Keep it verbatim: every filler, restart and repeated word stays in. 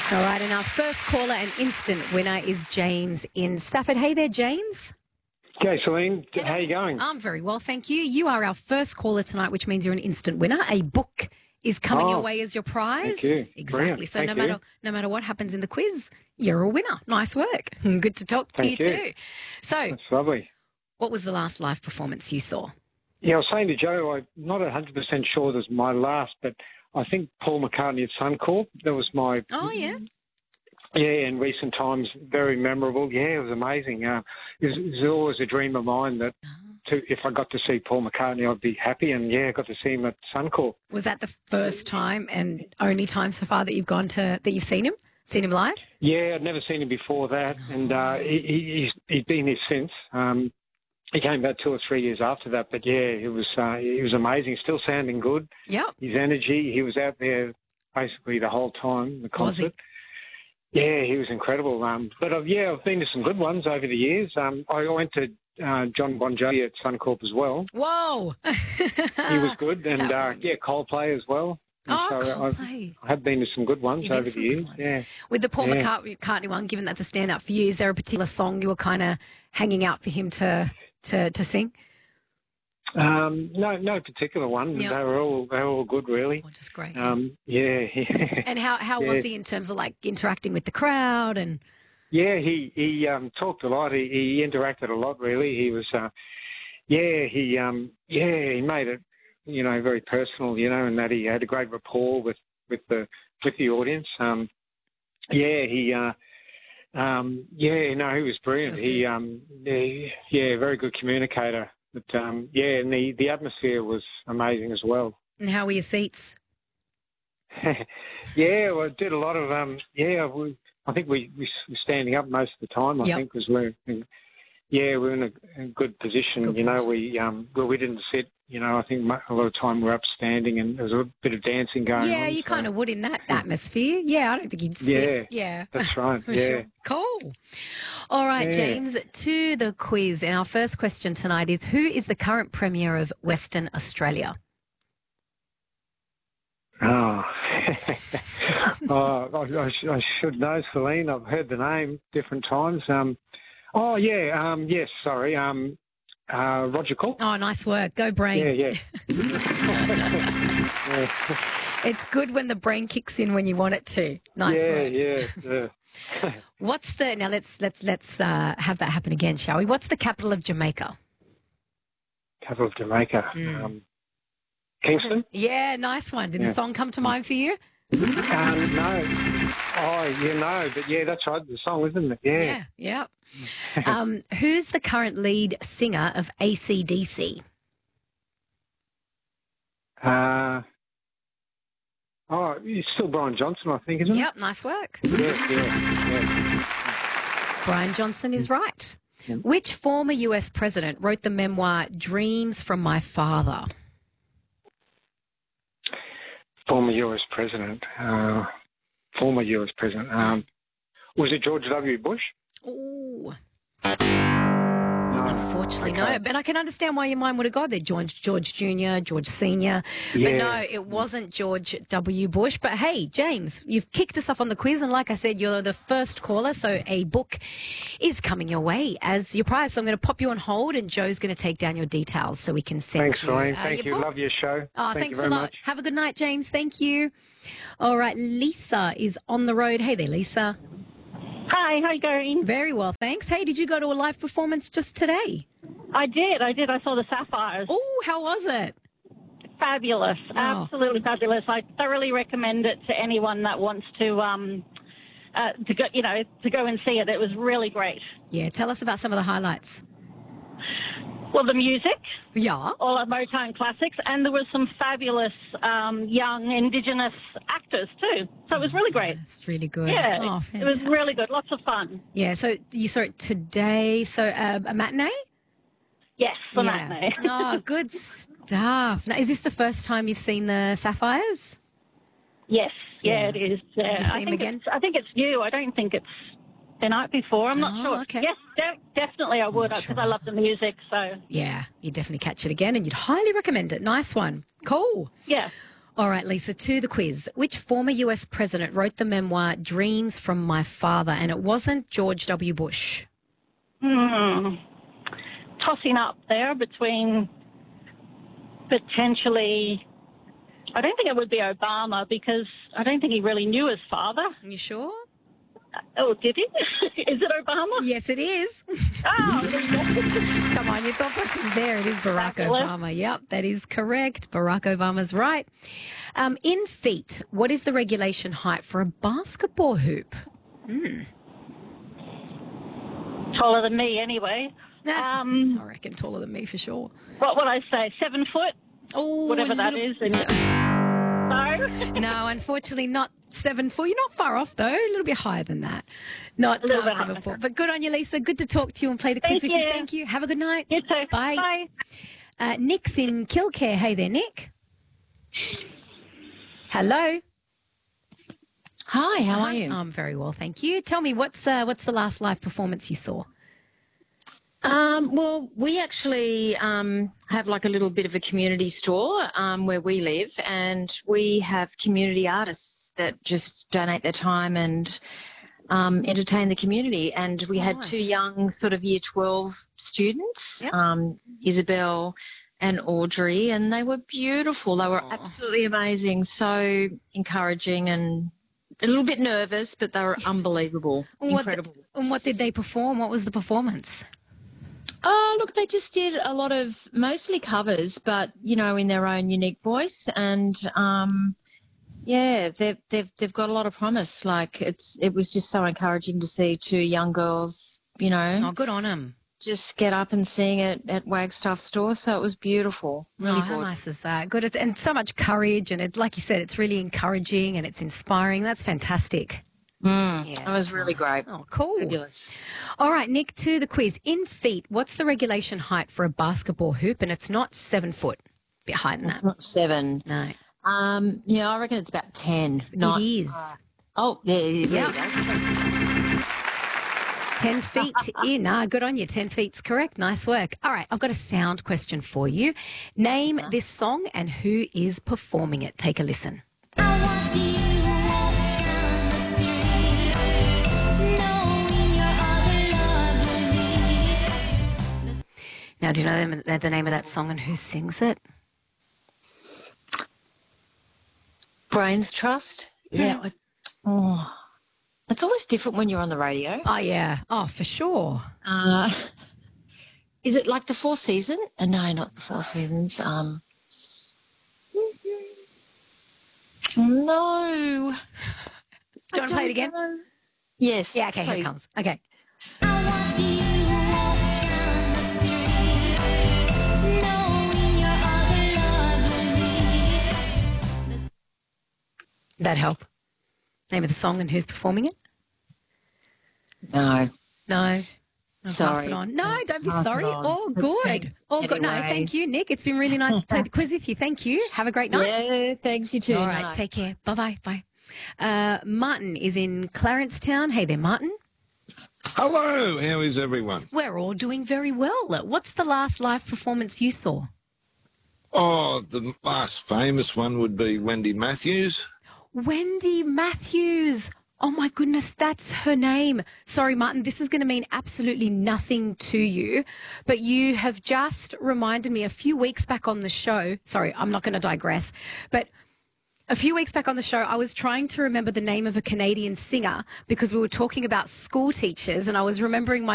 All right, and our first caller and instant winner is James in Stafford. Hey there, James. Okay, Celine, Hello. how you going? I'm very well, thank you. You are our first caller tonight, which means you're an instant winner. A book is coming Oh, your way as your prize. thank you. Exactly. Brilliant. So Thank no you. matter no matter what happens in the quiz, you're a winner. Nice work. Good to talk to Thank you, you. too. So, That's lovely. what was the last live performance you saw? Yeah, I was saying to Joe, I'm not one hundred percent sure this is my last, but I think Paul McCartney at Suncorp, that was my... Oh, yeah. Yeah, in recent times, very memorable. Yeah, it was amazing. Uh, it, was, it was always a dream of mine that to, if I got to see Paul McCartney, I'd be happy. And, yeah, I got to see him at Suncorp. Was that the first time and only time so far that you've gone to that you've seen him? Seen him live? Yeah, I'd never seen him before that, and uh, he, he- he's, he's been here since. Um, he came about two or three years after that, but, yeah, it was uh, it was amazing. Still sounding good. Yep. His energy, he was out there basically the whole time, the Was he? concert. Yeah, he was incredible. Um, but uh, yeah, I've been to some good ones over the years. Um, I went to uh, John Bon Jovi at Suncorp as well. Whoa. He was good, and uh, yeah, Coldplay as well. And Oh, so I've, Coldplay. I have been to some good ones You've been over to the some years. good ones. Yeah. With the Paul Yeah. McCartney McCartney one, given that's a stand-up for you, is there a particular song you were kind of hanging out for him to to, to sing? Um, no, no particular one. Yeah. They were all they were all good, really. Oh, just great. Um, yeah, and how, how yeah. was he in terms of like interacting with the crowd? And yeah. He he um, talked a lot. He, he interacted a lot. Really, he was. Uh, yeah, he um, yeah he made it. You know, very personal. You know, and that he had a great rapport with, with the with the audience. Um, yeah, he. Uh, um, yeah, no, he was brilliant. Was he he? um, yeah, yeah, very good communicator. But um, yeah, and the, the atmosphere was amazing as well. and how were your seats? Yeah, well, I did a lot of um. Yeah, we, I think we we were standing up most of the time. I Yep. think because we're in, yeah we're in a, a good position. Good you know, position. we um well we didn't sit. You know, I think mo- a lot of time we're up standing, and there was a bit of dancing going on. Yeah, you so- kind of would in that atmosphere. Yeah, I don't think you'd sit. Yeah. That's right. For yeah. sure. Cool. All right, Yeah. James, to the quiz. And our first question tonight is, who is the current Premier of Western Australia? Oh, oh I, I, sh- I should know, Celine. I've heard the name different times. Um, oh yeah, um, yes. Sorry, um, uh, Roger Cook. Oh, nice work. Go brain. Yeah, yeah. yeah. It's good when the brain kicks in when you want it to. Nice yeah, work. yeah, yeah. What's the now? Let's let's let's uh, have that happen again, shall we? What's the capital of Jamaica? Capital of Jamaica. Mm. Um, Kingston? Yeah, nice one. Did Yeah. the song come to mind for you? Um, no. Oh, yeah, no. But yeah, that's right. The song, isn't it? Yeah. Yeah, yeah. um, who's the current lead singer of A C D C? Uh, oh, it's still Brian Johnson, I think, isn't Yep, nice work. it? Yeah, yeah, yeah. Brian Johnson is right. Yeah. Which former U S president wrote the memoir Dreams from My Father? Former U S president. Uh, former U S president. Um, was it George W. Bush? Ooh. No. Unfortunately, Okay. no. But I can understand why your mind would have gone there. George, George Junior, George Senior But Yeah. no, it wasn't George W. Bush. But hey, James, you've kicked us off on the quiz. And like I said, you're the first caller. So a book is coming your way as your prize. So I'm going to pop you on hold and Joe's going to take down your details so we can send Thanks, you Lorraine. uh, Thank your you. book. Love your show. Oh, Thank thanks you very a lot. much. Have a good night, James. Thank you. All right, Lisa is on the road. Hey there, Lisa. Hi, how you going? Very well, thanks. Hey, did you go to a live performance just today? I did, I did. I saw the Sapphires. Oh, how was it? Fabulous, Oh. absolutely fabulous. I thoroughly recommend it to anyone that wants to, um, uh, to go, you know, to go and see it. It was really great. Yeah, tell us about some of the highlights. Well, the music, Yeah. all our Motown classics, and there was some fabulous um, young Indigenous actors too. So it was really great. That's really good. Yeah, Oh, it was fantastic. really good. Lots of fun. Yeah, so you saw it today. So uh, a matinee? Yes, the yeah. matinee. Oh, good stuff. Now, is this the first time you've seen the Sapphires? Yes, yeah, Yeah. it is. Yeah. Have you seen I them think again? it's- I think it's new. I don't think it's the night before. I'm not Oh, sure. okay. Yes, de- definitely I would because sure. I love the music. So Yeah, you'd definitely catch it again and you'd highly recommend it. Nice one. Cool. yeah. All right, Lisa, to the quiz. Which former U S president wrote the memoir Dreams from My Father? And it wasn't George W. Bush. Hmm. Tossing up there between potentially, I don't think it would be Obama because I don't think he really knew his father. Are you sure? Oh, did he? Is it Obama? Yes, it is. Oh, there you go. Come on, your thought process is there. It is Barack Fabulous. Obama. Yep, that is correct. Barack Obama's right. Um, in feet, what is the regulation height for a basketball hoop? Taller than me, anyway. Um, I reckon taller than me for sure. what would I say? Seven foot? Oh, Whatever a that little- is. And, no? No, unfortunately, not seven foot. You're not far off, though. A little bit higher than that. Not A little uh, bit seven higher. foot. But good on you, Lisa. Good to talk to you and play the quiz Thank with you. you. Thank you. Have a good night. You too. Bye. Bye. Uh, Nick's in Kilcare. Hey there, Nick. Hello. Hi, how Hi. are you? I'm very well, thank you. Tell me, what's uh, what's the last live performance you saw? Um, well, we actually um, have like a little bit of a community store um, where we live, and we have community artists that just donate their time and um, entertain the community. And we had two Nice. young sort of year twelve students, Yep. um, Isabel and Audrey, and they were beautiful. They were Aw. absolutely amazing, so encouraging and a little bit nervous, but they were unbelievable, What incredible. the- and what did they perform? What was the performance? Oh, look, they just did a lot of mostly covers, but you know, in their own unique voice, and um, yeah, they've they've they've got a lot of promise. Like it's it was just so encouraging to see two young girls, you know, Oh, good on them. just get up and sing at at Wagstaff store. So it was beautiful, really oh, how good. nice is that? Good. It's, and so much courage. And it, like you said, it's really encouraging and it's inspiring. That's fantastic. Mm, Yeah, it was that's really nice. great. Oh, cool. Fabulous. All right, Nick, to the quiz. In feet, what's the regulation height for a basketball hoop? And it's not seven foot. A bit higher than that. Not seven. No. Um, yeah, I reckon it's about ten. Not, it is. Oh, yeah, yeah, Yep. there you go. Ten feet in. Ah, good on you. Ten feet's correct. Nice work. All right, I've got a sound question for you. Name this song and who is performing it. Take a listen. I watch you walk down the street, knowing your other love will be. Now, do you know the, the name of that song and who sings it? Brains Trust. Yeah. I- oh, it's always different when you're on the radio. Oh, yeah. Oh, for sure. Uh, is it like the Four Seasons? Uh, no, not the Four Seasons. Um, no. Do you want to play it again? Know. Yes. Yeah, okay, here it please. comes. Okay. I watch you walk down the street, knowing your other love will be. That help? Name of the song and who's performing it? No. No. I'll Pass Sorry. it on. No, don't be Pass it sorry. on. All But good. thanks All good. No, anyway. thank you, Nick. It's been really nice to play the quiz with you. Thank you. Have a great night. Yeah, thanks, you too. All right, Night. take care. Bye-bye. Bye. Uh, Martin is in Clarencetown. Hey there, Martin. Hello, how is everyone? We're all doing very well. What's the last live performance you saw? Oh, the last famous one would be Wendy Matthews. Wendy Matthews. Oh my goodness, that's her name. Sorry, Martin, this is going to mean absolutely nothing to you, but you have just reminded me a few weeks back on the show. Sorry, I'm not going to digress, but a few weeks back on the show, I was trying to remember the name of a Canadian singer because we were talking about school teachers, and I was remembering my